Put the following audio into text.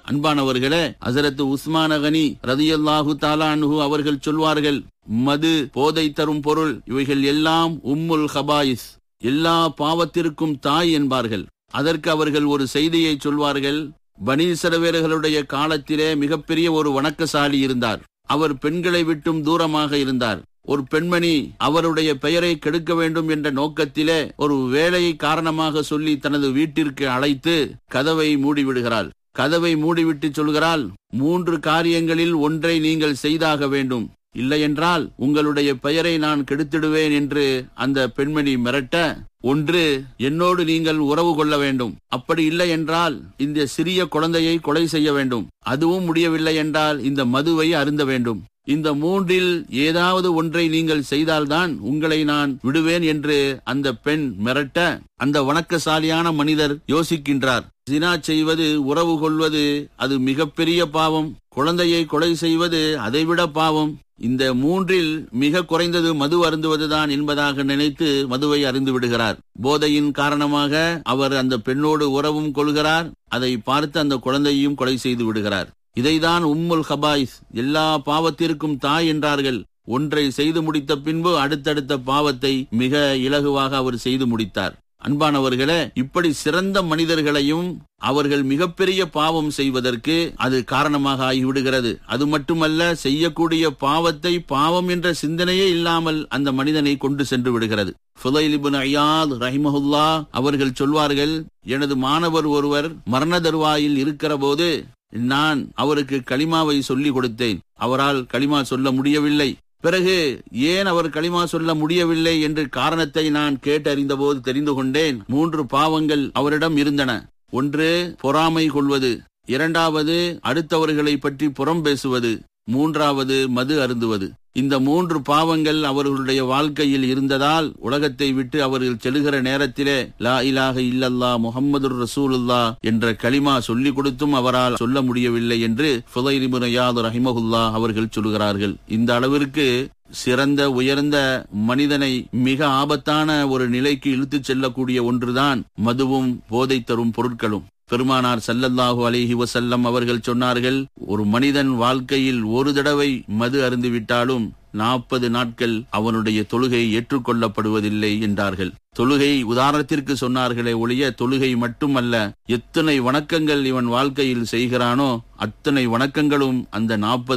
அன்பானவர்களே, ஹஸரத் உஸ்மான் கனி ரலியல்லாஹு தஆலா அன்ஹு அவர்கள் சொல்வார்கள், மது, போதை தரும் பொருள், இவைகள் எல்லாம் உம்முல் ஹபாயிஸ், எல்லா பாவத்திற்கும் தாய் என்பார்கள். அதற்கு அவர்கள் ஒரு செய்தியை சொல்வார்கள். பனி இஸ்ரவேலர்களுடைய காலத்திலே மிகப்பெரிய ஒரு வணக்கசாலி இருந்தார். அவர் பெண்களை விட்டும் தூரமாக இருந்தார். ஒரு பெண்மணி அவருடைய பெயரை கெடுக்க வேண்டும் என்ற நோக்கத்திலே ஒரு வேலையை காரணமாக சொல்லி தனது வீட்டிற்கு அழைத்து கதவை மூடிவிடுகிறாள். கதவை மூடிவிட்டு சொல்கிறாள், 3 காரியங்களில் ஒன்றை நீங்கள் செய்தாக வேண்டும், இல்லையென்றால் உங்களுடைய பெயரை நான் கெடுத்திடுவேன் என்று அந்த பெண்மணி மிரட்ட, ஒன்று, என்னோடு நீங்கள் உறவு கொள்ள வேண்டும், அப்படி இல்லை என்றால் இந்த சிறிய குழந்தையை கொலை செய்ய வேண்டும், அதுவும் முடியவில்லை என்றால் இந்த மதுவை அருந்த வேண்டும், இந்த 3இல் ஏதாவது ஒன்றை நீங்கள் செய்தால்தான் உங்களை நான் விடுவேன் என்று அந்த பெண் மிரட்ட, அந்த வணக்கசாலியான மனிதர் யோசிக்கின்றார். ஜினா செய்வது, உறவு கொள்வது அது மிகப்பெரிய பாவம், குழந்தையை கொலை செய்வது அதைவிட பாவம், இந்த 3இல் மிக குறைந்தது மது அருந்துவதுதான் என்பதாக நினைத்து மதுவை அருந்து விடுகிறார். போதையின் காரணமாக அவர் அந்த பெண்ணோடு உறவும் கொள்கிறார். அதை பார்த்து அந்த குழந்தையையும் கொலை செய்து விடுகிறார். இதைதான் உம்முல் ஹபாயிஸ், எல்லா பாவத்திற்கும் தாய் என்றார்கள். ஒன்றை செய்து முடித்த பின்பு அடுத்தடுத்த பாவத்தை மிக இலகுவாக அவர் செய்து முடித்தார். அன்பானவர்களே, இப்படி சிறந்த மனிதர்களையும் அவர்கள் மிகப்பெரிய பாவம் செய்வதற்கு அது காரணமாக ஆகிவிடுகிறது. அது மட்டுமல்ல, செய்யக்கூடிய பாவத்தை பாவம் என்ற சிந்தனையே இல்லாமல் அந்த மனிதனை கொண்டு சென்று விடுகிறது. ஃபுதைல் இப்னு இயாத் ரஹிமஹுல்லா அவர்கள் சொல்வார்கள், எனது மாணவர் ஒருவர் மரண தருவாயில் இருக்கிற போது நான் அவருக்கு கலிமாவை சொல்லிக் கொடுத்தேன். அவரால் கலிமா சொல்ல முடியவில்லை. பிறகு ஏன் அவர் கலிமா சொல்ல முடியவில்லை என்று காரணத்தை நான் கேட்டறிந்த போது தெரிந்து கொண்டேன். 3 பாவங்கள் அவரிடம் இருந்தன. ஒன்று, பொறாமை கொள்வது. 2வது, அடுத்தவர்களை பற்றி புறம் பேசுவது. 3வது, மது அருந்துவது. இந்த 3 பாவங்கள் அவர்களுடைய வாழ்க்கையில் இருந்ததால் உலகத்தை விட்டு அவர்கள் செல்கிற நேரத்திலே லா இலாஹ இல்லல்லாஹ் முஹம்மதுர் ரசூலுல்லாஹ் என்ற கலிமா சொல்லிக் கொடுத்தும் அவரால் சொல்ல முடியவில்லை என்று ஃபுதைல் இப்னு இயாத் ரஹிமஹுல்லாஹ் அவர்கள் சொல்கிறார்கள். இந்த அளவிற்கு சிறந்த உயர்ந்த மனிதனை மிக ஆபத்தான ஒரு நிலைக்கு இழுத்துச் செல்லக்கூடிய ஒன்றுதான் மதுவும் போதை தரும் பொருட்களும். பெருமானார் ஸல்லல்லாஹு அலைஹி வஸல்லம் அவர்கள் சொன்னார்கள், ஒரு மனிதன் வாழ்க்கையில் ஒரு தடவை மது அருந்திவிட்டாலும் 40 நாட்கள் அவனுடைய தொழுகை ஏற்றுக்கொள்ளப்படுவதில்லை என்றார்கள். தொழுகை உதாரணத்திற்கு சொன்னார்களே ஒழிய தொழுகை மட்டுமல்ல, எத்தனை வணக்கங்கள் இவன் வாழ்க்கையில் செய்கிறானோ அத்தனை வணக்கங்களும் அந்த 40